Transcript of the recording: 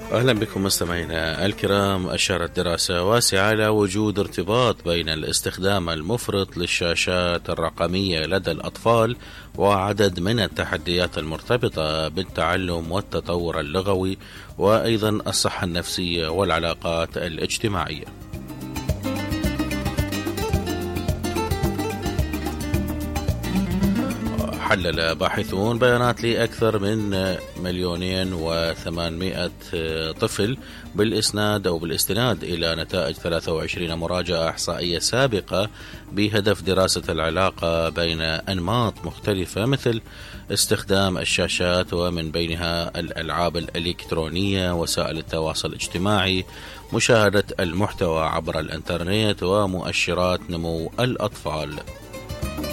أهلا بكم مستمعينا الكرام. أشارت دراسة واسعة على وجود ارتباط بين الاستخدام المفرط للشاشات الرقمية لدى الأطفال وعدد من التحديات المرتبطة بالتعلم والتطور اللغوي وأيضا الصحة النفسية والعلاقات الاجتماعية. حلل باحثون بيانات لأكثر من 2,800,000 طفل بالاستناد إلى نتائج 23 مراجعة إحصائية سابقة بهدف دراسة العلاقة بين أنماط مختلفة مثل استخدام الشاشات، ومن بينها الألعاب الإلكترونية، وسائل التواصل الاجتماعي، مشاهدة المحتوى عبر الإنترنت، ومؤشرات نمو الأطفال.